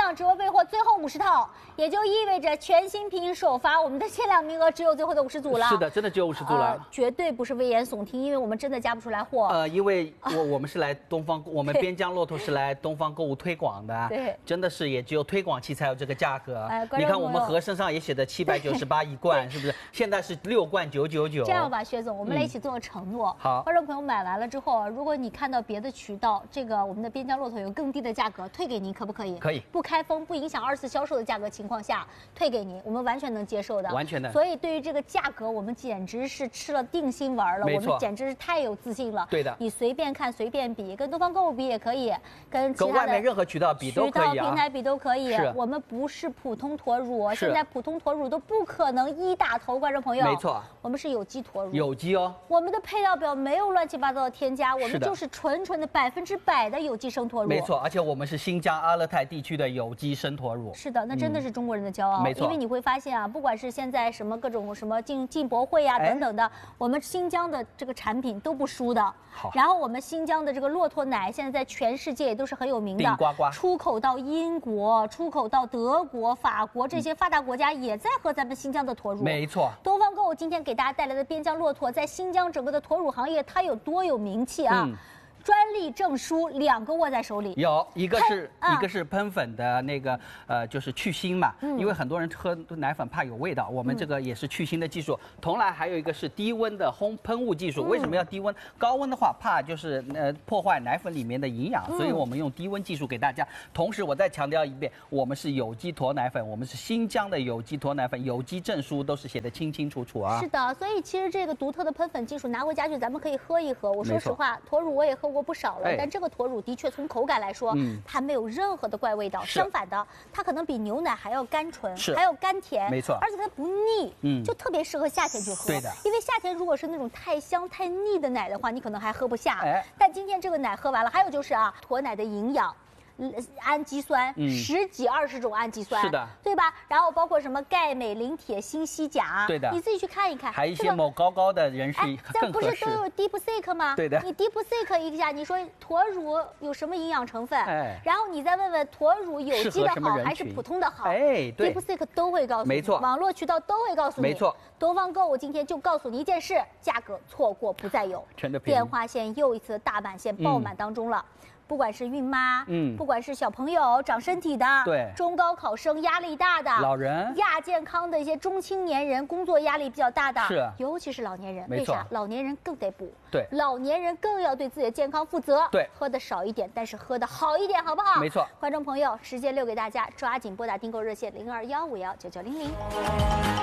场直播备货最后50套，也就意味着全新品首发，我们的限量名额只有最后的50组了。 是的，真的只有50组了。 绝对不是危言耸听，因为我们真的加不出来货。 因为我们是来东方，我们边疆骆驼是来东方购物推广的， 对， 真的是也只有推广期才有这个价格。你看我们盒身上也写的798一罐，是不是？现在是6罐999。 这样吧，薛总，我们来一起做个承诺。 好， 观众朋友买完了之后，如果你看到别的渠道，这个我们的边疆骆驼有更低的价格，退给您，可不可以？ 可以， 不开封、不影响24销售的价格情况下，退给您，我们完全能接受的。 完全的。 所以对于这个价格，我们简直是吃了定心丸了。我们简直是太有自信了。 对的。 你随便看、随便比，跟东方购物比也可以，跟其他的外面任何渠道比都可以平台比都可以。 是。 我们不是普通驼乳，现在普通驼乳都不可能1打头，观众朋友。 没错。 我们是有机驼乳。 有机哦。 我们的配料表没有乱七八糟的添加，我们就是纯的100%的有机生驼乳。 没错，而且我们是新疆阿勒泰地区的有机生驼乳。 是的，那真的是中国人的骄傲。 没错。 因为你会发现啊，不管是现在什么各种什么进博会啊等等的，我们新疆的这个产品都不输的。 好。 然后我们新疆的这个骆驼奶现在在全世界也都是很有名的， 顶呱呱。 出口到英国、出口到德国、法国这些发达国家也在喝咱们新疆的驼乳。 没错。 东方购物今天给大家带来的边疆骆驼，在新疆整个的驼乳行业它有多有名气啊！专利证书2个握在手里， 有一个是喷粉的那个就是去腥嘛，因为很多人喝奶粉怕有味道，我们这个也是去腥的技术。同来还有一个是低温的烘喷雾技术，为什么要低温？高温的话怕就是破坏奶粉里面的营养，所以我们用低温技术给大家。同时我再强调一遍，我们是有机驼奶粉，我们是新疆的有机驼奶粉，有机证书都是写的清清楚楚啊。 是的，所以其实这个独特的喷粉技术拿回家去咱们可以喝一喝。我说实话，驼乳我也喝过不少了，但这个驼乳的确从口感来说，它没有任何的怪味道，相反的，它可能比牛奶还要甘醇，还要甘甜， 没错， 而且它不腻，就特别适合夏天去喝。 对的， 因为夏天如果是那种太香太腻的奶的话，你可能还喝不下。但今天这个奶喝完了，还有就是啊，驼奶的营养。氨基酸10几20种氨基酸， 是的， 对吧？然后包括什么钙、镁、磷、铁、锌、硒、钾， 对的， 你自己去看一看。 还有一些某高的人士更合适。 咱不是都有 DeepSeek 吗？ 对的， 你 DeepSeek 一下，你说驼乳有什么营养成分？然后你再问问驼乳有机的好还是普通的好？ 对 ，DeepSeek 都会告诉你， 没错， 网络渠道都会告诉你， 没错。 东方购物今天就告诉你一件事：价格错过不再有， 真的便宜。 电话线又一次大满线爆满当中了。不管是孕妈，不管是小朋友长身体的， 对， 中高考生压力大的， 老人亚健康的一些中青年人，工作压力比较大的， 是， 尤其是老年人， 为啥？老年人更得补， 对， 老年人更要对自己的健康负责， 对， 喝的少一点，但是喝的好一点，好不好？ 没错。 观众朋友，时间留给大家，抓紧拨打订购热线0215199900。